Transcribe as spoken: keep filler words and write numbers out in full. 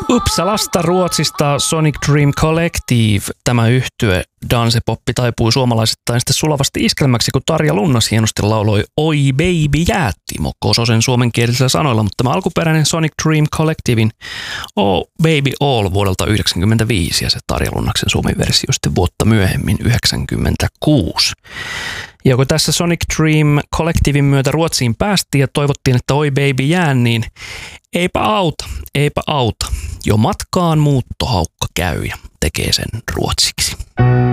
Uppsalasta Ruotsista Sonic Dream Collective. Tämä yhtye dansepoppi taipui suomalaisittain sitten sulavasti iskelmäksi, kun Tarja Lunnas hienosti lauloi Oi baby jää Timo Kososen suomenkielisillä sanoilla, mutta tämä alkuperäinen Sonic Dream Collectivein Oh Baby All vuodelta yhdeksänkymmentäviisi ja se Tarja Lunnaksen suomen versio sitten vuotta myöhemmin yhdeksänkymmentäkuusi. Ja kun tässä Sonic Dream Collectivein myötä Ruotsiin päästiin ja toivottiin, että Oi baby jää, niin eipä auta, eipä auta. Jo matkaan muuttohaukka käy ja tekee sen ruotsiksi.